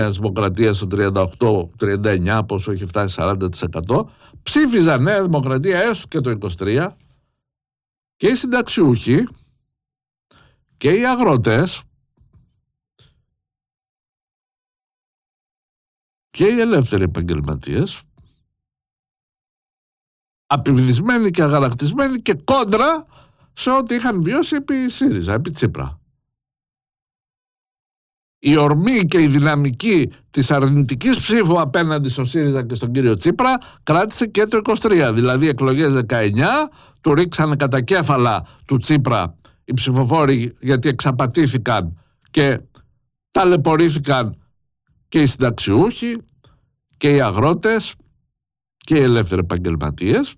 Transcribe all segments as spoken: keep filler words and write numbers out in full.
Δημοκρατία στο τριάντα οκτώ τριάντα εννιά, πόσο έχει φτάσει σαράντα τοις εκατό, ψήφιζαν Νέα Δημοκρατία έως και το είκοσι τρία και οι συνταξιούχοι και οι αγρότες και οι ελεύθεροι επαγγελματίες, απειβδισμένοι και αγανακτισμένοι και κόντρα σε ό,τι είχαν βιώσει επί ΣΥΡΙΖΑ, επί Τσίπρα. Η ορμή και η δυναμική της αρνητικής ψήφου απέναντι στο ΣΥΡΙΖΑ και στον κύριο Τσίπρα κράτησε και το είκοσι τρία, δηλαδή εκλογές δεκαεννιά, του ρίξανε κατά κέφαλα του Τσίπρα οι ψηφοφόροι γιατί εξαπατήθηκαν και ταλαιπωρήθηκαν και οι συνταξιούχοι και οι αγρότες και οι ελεύθεροι επαγγελματίες,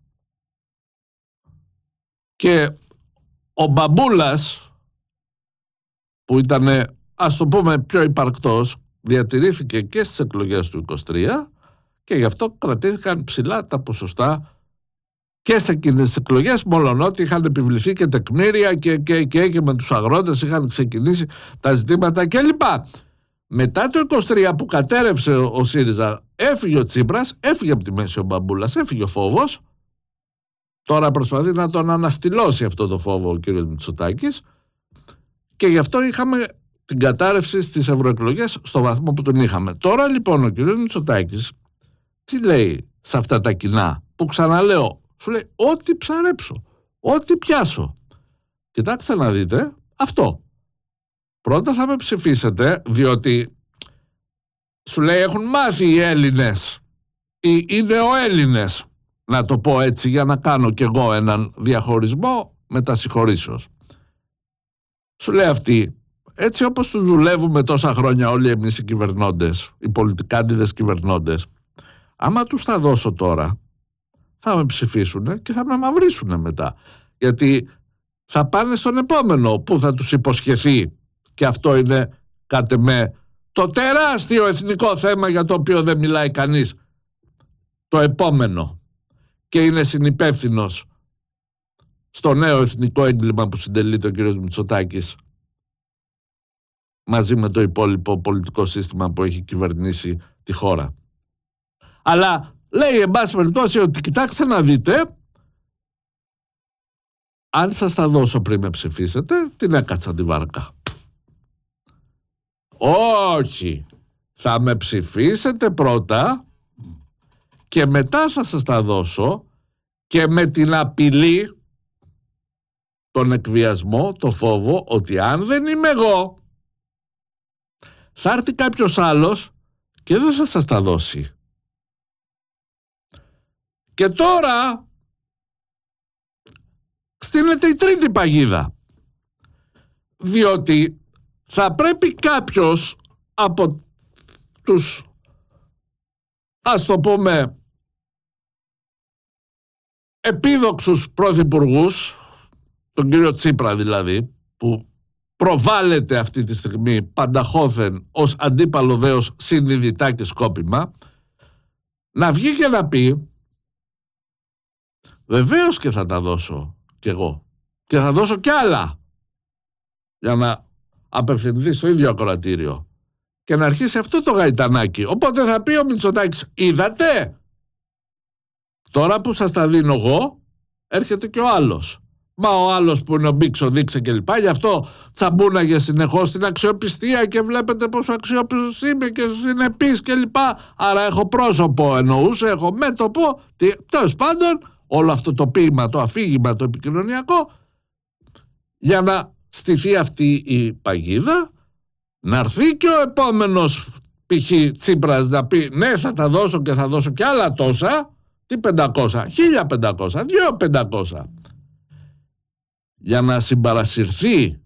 και ο Μπαμπούλας που ήταν, ας το πούμε, πιο υπαρκτός, διατηρήθηκε και στις εκλογές του είκοσι τρία και γι' αυτό κρατήθηκαν ψηλά τα ποσοστά και σε εκείνες τις εκλογές, μολονότι είχαν επιβληθεί και τεκμήρια και, και, και, και με τους αγρότες είχαν ξεκινήσει τα ζητήματα κλπ. Μετά το είκοσι τρία που κατέρευσε ο ΣΥΡΙΖΑ, έφυγε ο Τσίπρας, έφυγε από τη μέση ο Μπαμπούλας, έφυγε ο φόβος. Τώρα προσπαθεί να τον αναστηλώσει αυτό το φόβο ο κύριος Μητσοτάκης και γι' αυτό είχαμε την κατάρρευση στις ευρωεκλογές στο βαθμό που τον είχαμε. Τώρα λοιπόν ο κύριος Μητσοτάκης τι λέει σε αυτά τα κοινά που, ξαναλέω, σου λέει ό,τι ψαρέψω, ό,τι πιάσω. Κοιτάξτε να δείτε αυτό. Πρώτα θα με ψηφίσετε διότι σου λέει έχουν μάθει οι Έλληνες, οι, οι νεοέλληνες, να το πω έτσι για να κάνω κι εγώ έναν διαχωρισμό μετασυγχωρήσεως. Σου λέει αυτή, έτσι όπως τους δουλεύουμε τόσα χρόνια όλοι εμείς οι κυβερνώντες, οι πολιτικάντιδες κυβερνώντες, άμα τους τα δώσω τώρα θα με ψηφίσουν και θα με μαυρίσουν μετά, γιατί θα πάνε στον επόμενο που θα τους υποσχεθεί, και αυτό είναι κατ' εμέ το τεράστιο εθνικό θέμα για το οποίο δεν μιλάει κανείς, το επόμενο, και είναι συνυπεύθυνος στο νέο εθνικό έγκλημα που συντελείται ο κ. Μητσοτάκης μαζί με το υπόλοιπο πολιτικό σύστημα που έχει κυβερνήσει τη χώρα. Αλλά λέει εν πάση περιπτώσει ότι κοιτάξτε να δείτε, αν σας τα δώσω πριν με ψηφίσετε, την έκατσα τη βάρκα. Όχι, θα με ψηφίσετε πρώτα και μετά θα σας τα δώσω, και με την απειλή, τον εκβιασμό, το φόβο ότι αν δεν είμαι εγώ θα έρθει κάποιος άλλος και δεν θα σας τα δώσει. Και τώρα στείνεται η τρίτη παγίδα, διότι θα πρέπει κάποιος από τους, ας το πούμε, επίδοξους πρωθυπουργούς, τον κύριο Τσίπρα δηλαδή, που προβάλλεται αυτή τη στιγμή πανταχώθεν ως αντίπαλο δέος συνειδητά και σκόπιμα, να βγει και να πει βεβαίως και θα τα δώσω κι εγώ και θα δώσω κι άλλα, για να απευθυνθεί στο ίδιο ακροατήριο και να αρχίσει αυτό το γαϊτανάκι. Οπότε θα πει ο Μητσοτάκης, είδατε, τώρα που σας τα δίνω εγώ έρχεται και ο άλλος. Μα ο άλλος που είναι ο Μπίξο δείξε και λοιπά, γι' αυτό τσαμπούναγε συνεχώς την αξιοπιστία και βλέπετε πόσο αξιόπιστος είμαι και συνεπής και λοιπά. Άρα έχω πρόσωπο, εννοούσε, έχω μέτωπο. Τέλος πάντων, όλο αυτό το ποίημα, το αφήγημα, το επικοινωνιακό, για να στηθεί αυτή η παγίδα, να έρθει και ο επόμενος π.χ. Τσίπρας να πει ναι, θα τα δώσω και θα δώσω και άλλα τόσα. Τι πεντακόσια, χίλια πεντακόσια, δύο πεντακόσια. Για να συμπαρασυρθεί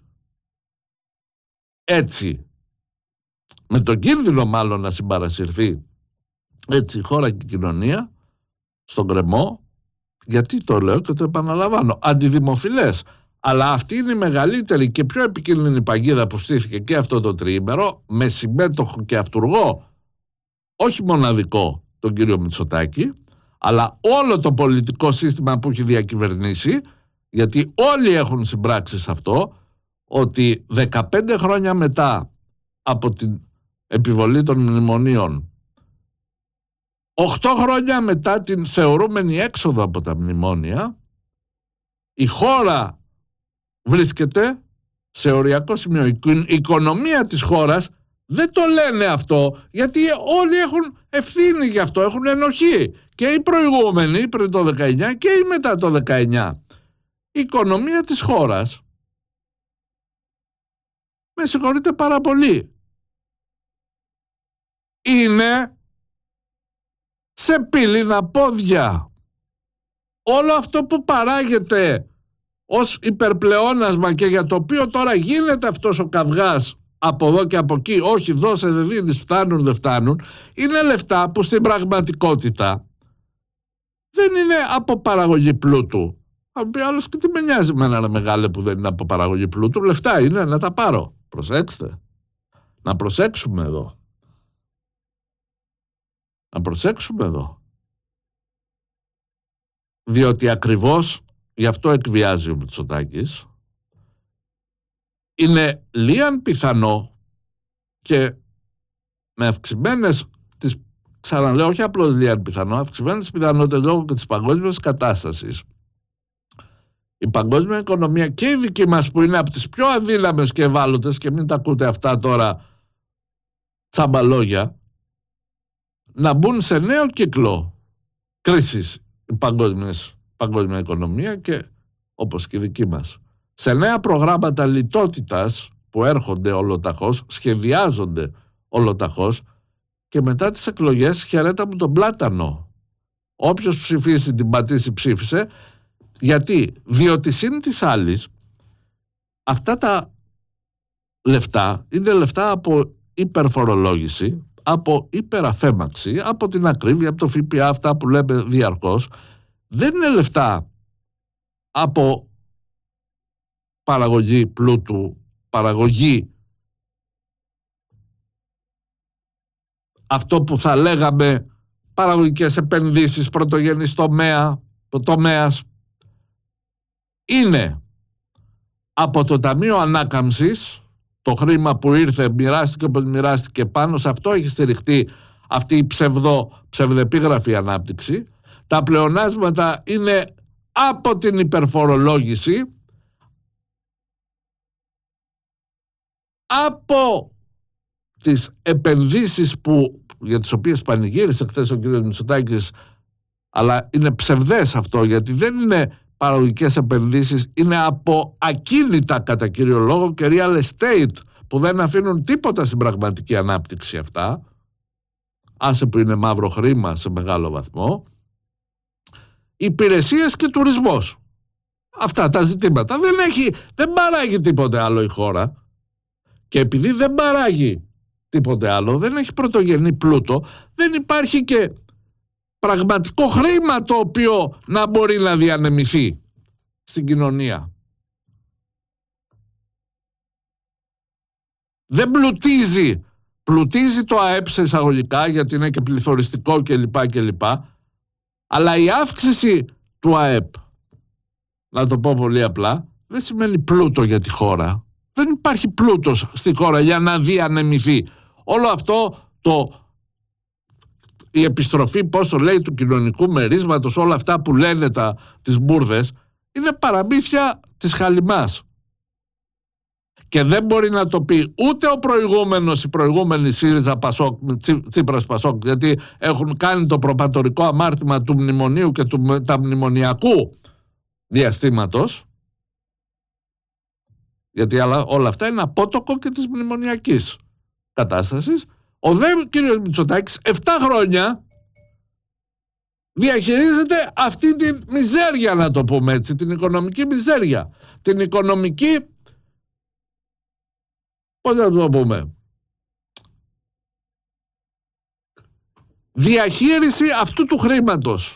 έτσι, με τον κίνδυνο μάλλον να συμπαρασυρθεί έτσι η χώρα και η κοινωνία στον γκρεμό, γιατί το λέω και το επαναλαμβάνω, αντιδημοφιλές. Αλλά αυτή είναι η μεγαλύτερη και πιο επικίνδυνη παγίδα που στήθηκε και αυτό το τριήμερο, με συμμέτοχο και αυτουργό, όχι μοναδικό, τον κύριο Μητσοτάκη, αλλά όλο το πολιτικό σύστημα που έχει διακυβερνήσει, γιατί όλοι έχουν συμπράξει σε αυτό, ότι δεκαπέντε χρόνια μετά από την επιβολή των μνημονίων. Οχτώ χρόνια μετά την θεωρούμενη έξοδο από τα μνημόνια, η χώρα βρίσκεται σε οριακό σημείο. Η οικονομία της χώρας δεν το λένε αυτό, γιατί όλοι έχουν ευθύνη γι' αυτό, έχουν ενοχή. Και οι προηγούμενοι πριν το δεκαεννιά και οι μετά το δεκαεννιά. Η οικονομία της χώρας, με συγχωρείτε πάρα πολύ, είναι σε πύληνα πόδια. Όλο αυτό που παράγεται ως υπερπλεόνασμα και για το οποίο τώρα γίνεται αυτός ο καυγάς από εδώ και από εκεί, όχι δώσε δεν δίνεις, φτάνουν δεν φτάνουν, είναι λεφτά που στην πραγματικότητα δεν είναι από παραγωγή πλούτου. Θα πει άλλος, και τι με νοιάζει με ένα μεγάλο που δεν είναι από παραγωγή πλούτου, λεφτά είναι να τα πάρω. Προσέξτε, να προσέξουμε εδώ. Να προσέξουμε εδώ. Διότι ακριβώς γι' αυτό εκβιάζει ο Μητσοτάκης. Είναι λίαν πιθανό και με αυξημένες, τις, ξαναλέω, όχι απλώς λίαν πιθανό, αυξημένες πιθανότητες λόγω και της παγκόσμιας κατάστασης. Η παγκόσμια οικονομία και η δική μας που είναι από τις πιο αδύναμες και ευάλωτες, και μην τα ακούτε αυτά τώρα τσαμπαλόγια, να μπουν σε νέο κύκλο κρίσης η παγκόσμια οικονομία και όπως και η δική μας. Σε νέα προγράμματα λιτότητας που έρχονται ολοταχώς, σχεδιάζονται ολοταχώς και μετά τις εκλογές χαιρέτα μου τον πλάτανο. Όποιος ψηφίσει την πατήσει ψήφισε. Γιατί, διότι σύν της άλλης αυτά τα λεφτά είναι λεφτά από υπερφορολόγηση, από υπεραφέμαξη, από την ακρίβεια, από το ΦΠΑ, αυτά που λέμε διαρκώς. Δεν είναι λεφτά από παραγωγή πλούτου, παραγωγή αυτό που θα λέγαμε παραγωγικές επενδύσεις, πρωτογενής τομέα, τομέας. Είναι από το Ταμείο Ανάκαμψης, το χρήμα που ήρθε, μοιράστηκε όπως μοιράστηκε, πάνω σε αυτό έχει στηριχτεί αυτή η ψευδο, ψευδεπίγραφη ανάπτυξη. Τα πλεονάσματα είναι από την υπερφορολόγηση, από τις επενδύσεις που, για τις οποίες πανηγύρισε χθες ο κ. Μητσοτάκης, αλλά είναι ψευδές αυτό, γιατί δεν είναι παραγωγικές επενδύσεις, είναι από ακίνητα κατά κύριο λόγο και real estate που δεν αφήνουν τίποτα στην πραγματική ανάπτυξη αυτά, άσε που είναι μαύρο χρήμα σε μεγάλο βαθμό, υπηρεσίες και τουρισμός. Αυτά τα ζητήματα. Δεν έχει, δεν παράγει τίποτε άλλο η χώρα και επειδή δεν παράγει τίποτε άλλο, δεν έχει πρωτογενή πλούτο, δεν υπάρχει και πραγματικό χρήμα το οποίο να μπορεί να διανεμηθεί στην κοινωνία. Δεν πλουτίζει. Πλουτίζει το ΑΕΠ σε εισαγωγικά, γιατί είναι και πληθωριστικό κλπ. κλπ. Αλλά η αύξηση του ΑΕΠ, να το πω πολύ απλά, δεν σημαίνει πλούτο για τη χώρα. Δεν υπάρχει πλούτος στη χώρα για να διανεμηθεί. Όλο αυτό το... η επιστροφή, πώς το λέει, του κοινωνικού μερίσματος, όλα αυτά που λένε τα, τις μπουρδες, είναι παραμύθια της χαλιμάς. Και δεν μπορεί να το πει ούτε ο προηγούμενος, η προηγούμενη ΣΥΡΙΖΑ Πασόκ, Τσίπρας Πασόκ, γιατί έχουν κάνει το προπατορικό αμάρτημα του μνημονίου και του μεταμνημονιακού διαστήματος, γιατί όλα αυτά είναι απότοκο και της μνημονιακής κατάστασης. Ο δε κύριος Μητσοτάκης εφτά χρόνια διαχειρίζεται αυτή την μιζέρια, να το πούμε έτσι, την οικονομική μιζέρια, την οικονομική, πώς να το πούμε, διαχείριση αυτού του χρήματος.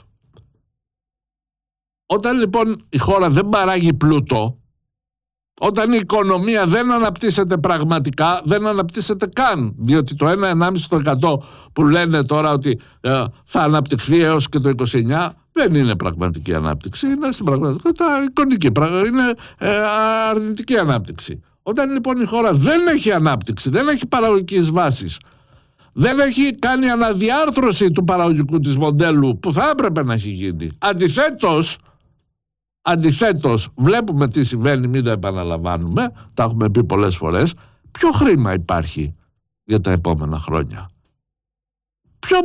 Όταν λοιπόν η χώρα δεν παράγει πλούτο, όταν η οικονομία δεν αναπτύσσεται πραγματικά, δεν αναπτύσσεται καν, διότι το ένα με ένα κόμμα πέντε τοις εκατό που λένε τώρα ότι ε, θα αναπτυχθεί έως και το είκοσι εννιά, δεν είναι πραγματική ανάπτυξη, είναι στην πραγματικότητα εικονική, είναι ε, αρνητική ανάπτυξη. Όταν λοιπόν η χώρα δεν έχει ανάπτυξη, δεν έχει παραγωγικές βάσεις, δεν έχει κάνει αναδιάρθρωση του παραγωγικού της μοντέλου που θα έπρεπε να έχει γίνει. Αντιθέτως, αντιθέτως βλέπουμε τι συμβαίνει, μην τα επαναλαμβάνουμε, τα έχουμε πει πολλές φορές. Ποιο χρήμα υπάρχει για τα επόμενα χρόνια? Ποιο,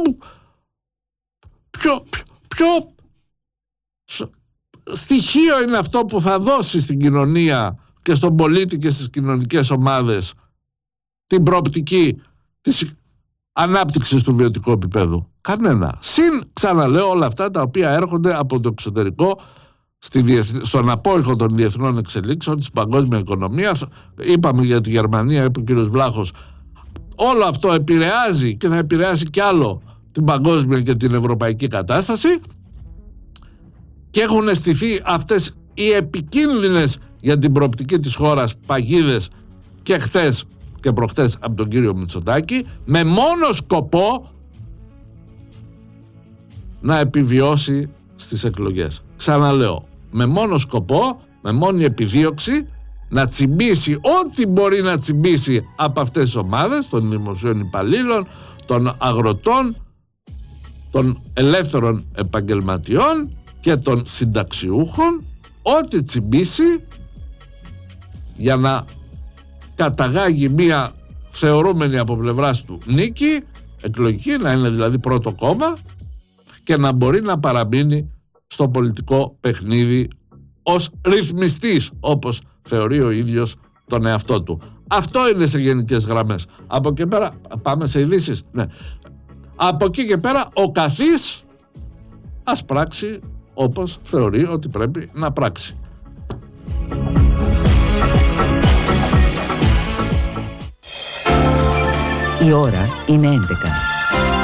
ποιο, ποιο, ποιο στοιχείο είναι αυτό που θα δώσει στην κοινωνία και στον πολίτη και στις κοινωνικές ομάδες την προοπτική της ανάπτυξης του βιωτικού επίπεδου? Κανένα. Συν, ξαναλέω, όλα αυτά τα οποία έρχονται από το εξωτερικό στη διεθ... στον απόϊχο των διεθνών εξελίξεων, της παγκόσμια οικονομία. Είπαμε για τη Γερμανία, είπε ο κ. Βλάχος. Όλο αυτό επηρεάζει και θα επηρεάσει κι άλλο την παγκόσμια και την ευρωπαϊκή κατάσταση και έχουν στηθεί αυτές οι επικίνδυνες για την προοπτική της χώρας παγίδες και χθες και προχθές από τον κύριο Μητσοτάκη, με μόνο σκοπό να επιβιώσει στις εκλογές. Ξαναλέω, με μόνο σκοπό, με μόνη επιδίωξη να τσιμπήσει ό,τι μπορεί να τσιμπήσει από αυτές τις ομάδες των δημοσίων υπαλλήλων, των αγροτών, των ελεύθερων επαγγελματιών και των συνταξιούχων, ό,τι τσιμπήσει για να καταγάγει μία θεωρούμενη από πλευράς του νίκη εκλογική, να είναι δηλαδή πρώτο κόμμα και να μπορεί να παραμείνει στο πολιτικό παιχνίδι ως ρυθμιστής, όπως θεωρεί ο ίδιος τον εαυτό του. Αυτό είναι σε γενικές γραμμές. Από εκεί πέρα, πάμε σε ειδήσεις. Ναι. Από εκεί και πέρα ο καθής ας πράξει όπως θεωρεί ότι πρέπει να πράξει. Η ώρα είναι έντεκα.